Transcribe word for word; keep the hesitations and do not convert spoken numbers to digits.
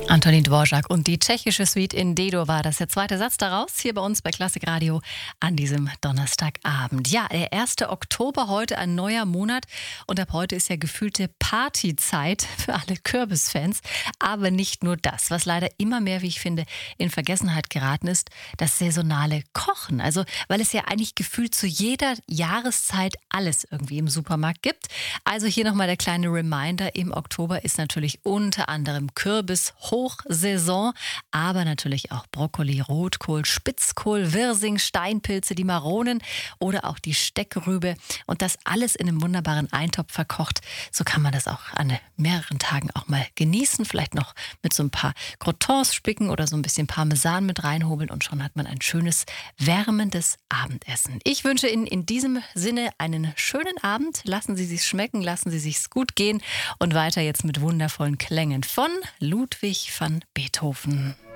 Antonín Dvořák und die tschechische Suite in D-Dur war das der zweite Satz daraus, hier bei uns bei Klassik Radio an diesem Donnerstagabend. Ja, der erste Oktober, heute ein neuer Monat und ab heute ist ja gefühlte Partyzeit für alle Kürbisfans. Aber nicht nur das, was leider immer mehr, wie ich finde, in Vergessenheit geraten ist, das saisonale Kochen. Also, weil es ja eigentlich gefühlt zu jeder Jahreszeit alles irgendwie im Supermarkt gibt. Also hier nochmal der kleine Reminder, im Oktober ist natürlich unter anderem Kürbis, Hochsaison, aber natürlich auch Brokkoli, Rotkohl, Spitzkohl, Wirsing, Steinpilze, die Maronen oder auch die Steckrübe. Und das alles in einem wunderbaren Eintopf verkocht. So kann man das auch an mehreren Tagen auch mal genießen. Vielleicht noch mit so ein paar Croutons spicken oder so ein bisschen Parmesan mit reinhobeln und schon hat man ein schönes, wärmendes Abendessen. Ich wünsche Ihnen in diesem Sinne einen schönen Abend. Lassen Sie sich's schmecken, lassen Sie sich's gut gehen und weiter jetzt mit wundervollen Klängen von Ludwig van Beethoven.